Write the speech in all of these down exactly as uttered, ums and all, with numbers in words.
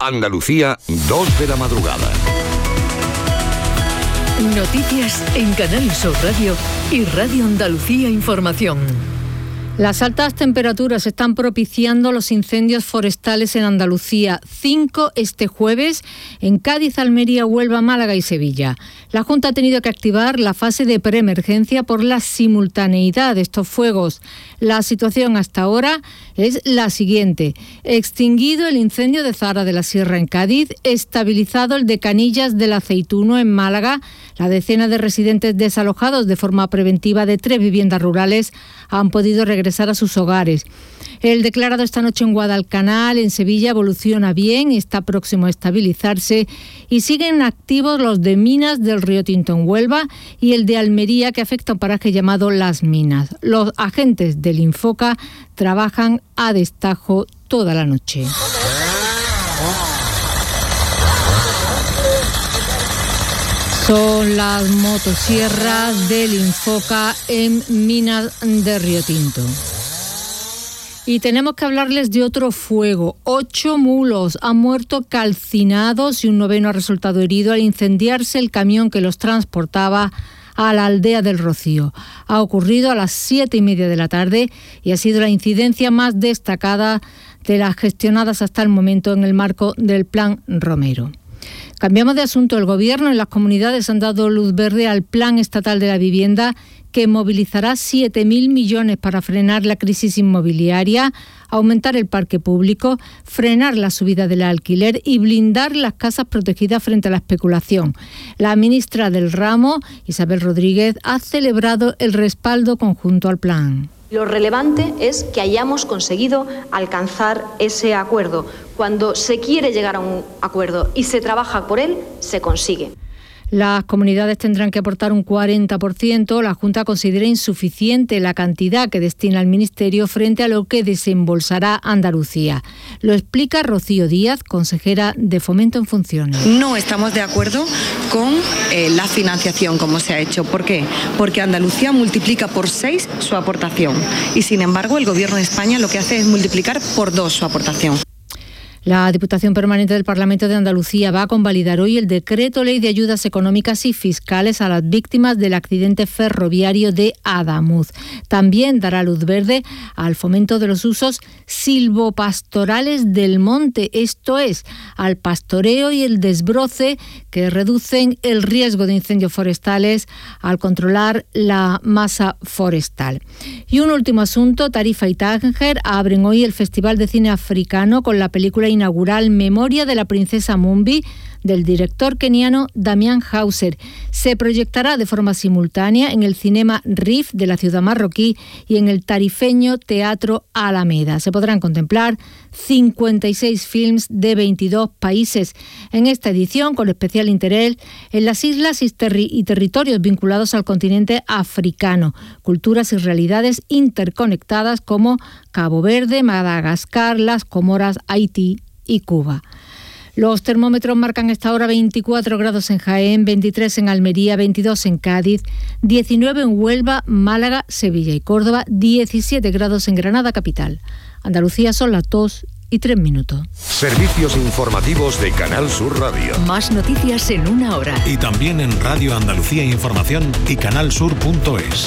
Andalucía, dos de la madrugada. Noticias en Canal Sur Radio y Radio Andalucía Información. Las altas temperaturas están propiciando los incendios forestales en Andalucía. Cinco este jueves en Cádiz, Almería, Huelva, Málaga y Sevilla. La Junta ha tenido que activar la fase de preemergencia por la simultaneidad de estos fuegos. La situación hasta ahora es la siguiente. Extinguido el incendio de Zara de la Sierra en Cádiz, estabilizado el de Canillas del Aceituno en Málaga. La decena de residentes desalojados de forma preventiva de tres viviendas rurales han podido regresar a sus hogares. El declarado esta noche en Guadalcanal, en Sevilla, evoluciona bien y está próximo a estabilizarse, y siguen activos los de Minas del Río Tinto en Huelva y el de Almería, que afecta a un paraje llamado Las Minas. Los agentes del Infoca trabajan a destajo toda la noche. Son las motosierras del Infoca en Minas de Río Tinto. Y tenemos que hablarles de otro fuego. Ocho mulos han muerto calcinados y un noveno ha resultado herido al incendiarse el camión que los transportaba a la aldea del Rocío. Ha ocurrido a las siete y media de la tarde y ha sido la incidencia más destacada de las gestionadas hasta el momento en el marco del Plan Romero. Cambiamos de asunto. El Gobierno y las comunidades han dado luz verde al Plan Estatal de la Vivienda, que movilizará siete mil millones para frenar la crisis inmobiliaria, aumentar el parque público, frenar la subida del alquiler y blindar las casas protegidas frente a la especulación. La ministra del ramo, Isabel Rodríguez, ha celebrado el respaldo conjunto al plan. Lo relevante es que hayamos conseguido alcanzar ese acuerdo. Cuando se quiere llegar a un acuerdo y se trabaja por él, se consigue. Las comunidades tendrán que aportar un cuarenta por ciento. La Junta considera insuficiente la cantidad que destina el Ministerio frente a lo que desembolsará Andalucía. Lo explica Rocío Díaz, consejera de Fomento en funciones. No estamos de acuerdo con eh, la financiación como se ha hecho. ¿Por qué? Porque Andalucía multiplica por seis su aportación y, sin embargo, el Gobierno de España lo que hace es multiplicar por dos su aportación. La Diputación Permanente del Parlamento de Andalucía va a convalidar hoy el decreto ley de ayudas económicas y fiscales a las víctimas del accidente ferroviario de Adamuz. También dará luz verde al fomento de los usos silvopastorales del monte, esto es, al pastoreo y el desbroce, que reducen el riesgo de incendios forestales al controlar la masa forestal. Y un último asunto. Tarifa y Tánger abren hoy el Festival de Cine Africano con la película inaugural Memoria de la Princesa Mumbi, del director keniano Damian Hauser. Se proyectará de forma simultánea en el Cinema Rif de la ciudad marroquí y en el tarifeño Teatro Alameda. Se podrán contemplar cincuenta y seis films de veintidós países en esta edición, con especial interés en las islas y, terri- y territorios vinculados al continente africano, culturas y realidades interconectadas como Cabo Verde, Madagascar, las Comoras, Haití y Cuba. Los termómetros marcan esta hora veinticuatro grados en Jaén, veintitrés en Almería, veintidós en Cádiz, diecinueve en Huelva, Málaga, Sevilla y Córdoba, diecisiete grados en Granada capital. Andalucía son las dos y tres minutos. Servicios informativos de Canal Sur Radio. Más noticias en una hora. Y también en Radio Andalucía Información y canalsur punto es.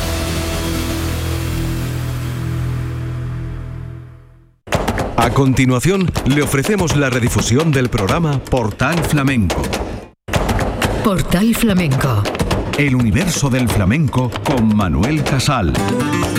A continuación, le ofrecemos la redifusión del programa Portal Flamenco. Portal Flamenco. El universo del flamenco con Manuel Casal.